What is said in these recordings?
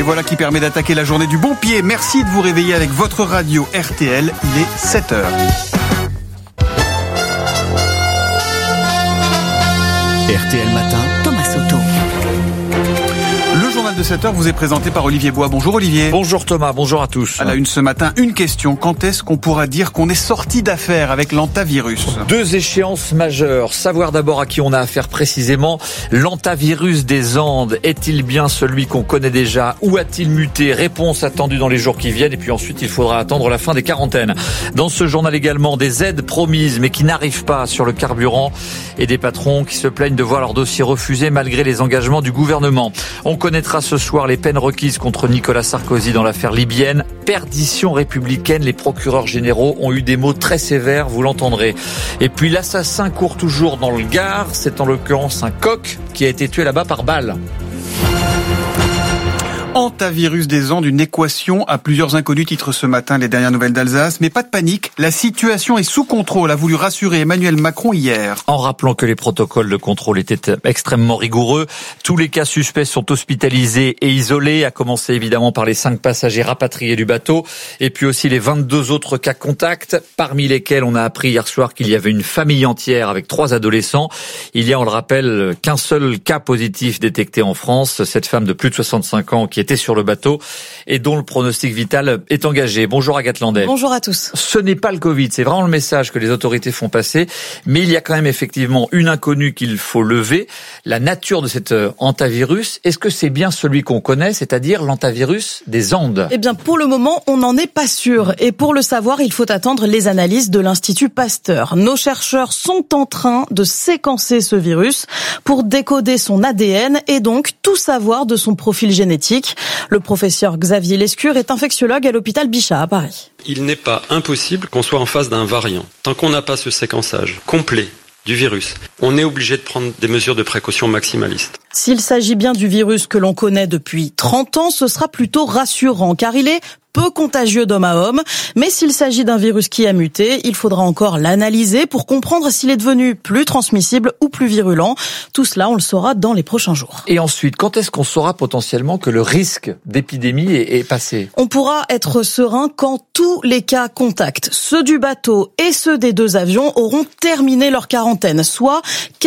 Et voilà qui permet d'attaquer la journée du bon pied. Merci de vous réveiller avec votre radio RTL. Il est 7h. RTL Matin, Thomas Soto. Le journal de 7h vous est présenté par Olivier Bois. Bonjour Olivier. Bonjour Thomas, bonjour à tous. À la une ce matin, une question. Quand est-ce qu'on pourra dire qu'on est sorti d'affaire avec l'antavirus ? 2 échéances majeures. Savoir d'abord à qui on a affaire précisément. L'antavirus des Andes, est-il bien celui qu'on connaît déjà ou a-t-il muté ? Réponse attendue dans les jours qui viennent. Et puis ensuite, il faudra attendre la fin des quarantaines. Dans ce journal également, des aides promises mais qui n'arrivent pas sur le carburant et des patrons qui se plaignent de voir leur dossier refusé malgré les engagements du gouvernement. On connaîtra ce soir les peines requises contre Nicolas Sarkozy dans l'affaire libyenne. Perdition républicaine, les procureurs généraux ont eu des mots très sévères, vous l'entendrez. Et puis l'assassin court toujours dans le Gard, c'est en l'occurrence un coq qui a été tué là-bas par balle. Antavirus des Andes, une équation à plusieurs inconnus, titre ce matin les dernières nouvelles d'Alsace. Mais pas de panique, la situation est sous contrôle, a voulu rassurer Emmanuel Macron hier. En rappelant que les protocoles de contrôle étaient extrêmement rigoureux, tous les cas suspects sont hospitalisés et isolés, à commencer évidemment par les 5 passagers rapatriés du bateau, et puis aussi les 22 autres cas contacts, parmi lesquels on a appris hier soir qu'il y avait une famille entière avec 3 adolescents. Il y a, on le rappelle, qu'un seul cas positif détecté en France, cette femme de plus de 65 ans qui était sur le bateau et dont le pronostic vital est engagé. Bonjour Agathe Landais. Bonjour à tous. Ce n'est pas le Covid, c'est vraiment le message que les autorités font passer, mais il y a quand même effectivement une inconnue qu'il faut lever, la nature de cet antavirus. Est-ce que c'est bien celui qu'on connaît, c'est-à-dire l'antavirus des Andes ? Eh bien, pour le moment, on n'en est pas sûr. Et pour le savoir, il faut attendre les analyses de l'Institut Pasteur. Nos chercheurs sont en train de séquencer ce virus pour décoder son ADN et donc tout savoir de son profil génétique. Le professeur Xavier Lescure est infectiologue à l'hôpital Bichat à Paris. Il n'est pas impossible qu'on soit en face d'un variant. Tant qu'on n'a pas ce séquençage complet du virus, on est obligé de prendre des mesures de précaution maximalistes. S'il s'agit bien du virus que l'on connaît depuis 30 ans, ce sera plutôt rassurant car il est peu contagieux d'homme à homme, mais s'il s'agit d'un virus qui a muté, il faudra encore l'analyser pour comprendre s'il est devenu plus transmissible ou plus virulent. Tout cela, on le saura dans les prochains jours. Et ensuite, quand est-ce qu'on saura potentiellement que le risque d'épidémie est passé ? On pourra être serein quand tous les cas contacts, ceux du bateau et ceux des 2 avions, auront terminé leur quarantaine, soit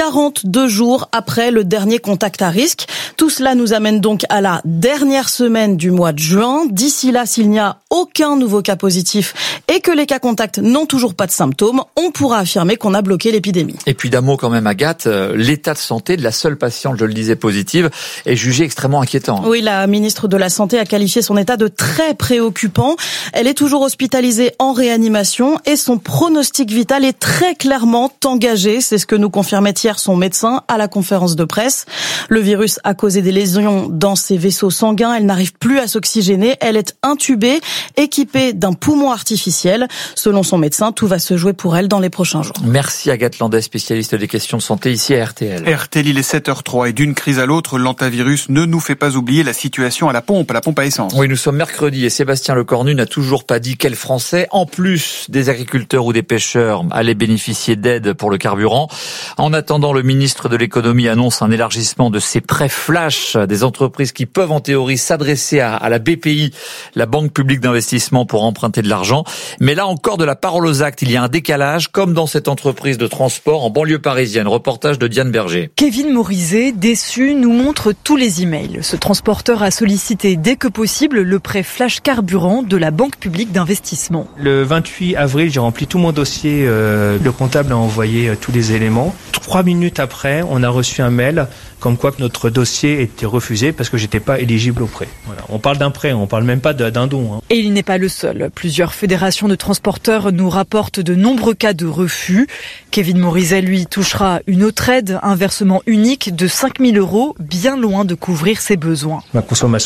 42 jours après le dernier contact à risque. Tout cela nous amène donc à la dernière semaine du mois de juin. D'ici là, s'il n'y a aucun nouveau cas positif et que les cas contacts n'ont toujours pas de symptômes, on pourra affirmer qu'on a bloqué l'épidémie. Et puis d'un mot quand même Agathe, l'état de santé de la seule patiente, je le disais, positive, est jugé extrêmement inquiétant. Oui, la ministre de la Santé a qualifié son état de très préoccupant. Elle est toujours hospitalisée en réanimation et son pronostic vital est très clairement engagé. C'est ce que nous confirmait hier son médecin à la conférence de presse. Le virus a causé des lésions dans ses vaisseaux sanguins. Elle n'arrive plus à s'oxygéner. Elle est intubée, équipée d'un poumon artificiel. Selon son médecin, tout va se jouer pour elle dans les prochains jours. Merci Agathe Landais, spécialiste des questions de santé ici à RTL. RTL, il est 7h03 et d'une crise à l'autre, l'antavirus ne nous fait pas oublier la situation à la pompe à essence. Oui, nous sommes mercredi et Sébastien Lecornu n'a toujours pas dit quels Français, en plus des agriculteurs ou des pêcheurs, allaient bénéficier d'aides pour le carburant. En attendant, le ministre de l'économie annonce un élargissement de ces prêts flash des entreprises qui peuvent en théorie s'adresser à la BPI, la Banque publique d'investissement, pour emprunter de l'argent. Mais là encore, de la parole aux actes, il y a un décalage, comme dans cette entreprise de transport en banlieue parisienne. Reportage de Diane Berger. Kevin Morizet, déçu, nous montre tous les emails. Ce transporteur a sollicité dès que possible le prêt flash carburant de la Banque publique d'investissement. Le 28 avril, j'ai rempli tout mon dossier. Le comptable a envoyé tous les éléments. 3 minutes après, on a reçu un mail comme quoi que notre dossier était refusé parce que j'étais pas éligible au prêt. Voilà. On parle d'un prêt, on parle même pas d'un don. Et il n'est pas le seul. Plusieurs fédérations de transporteurs nous rapportent de nombreux cas de refus. Kevin Morizet, lui, touchera une autre aide, un versement unique de 5 000 €, bien loin de couvrir ses besoins. Ma consommation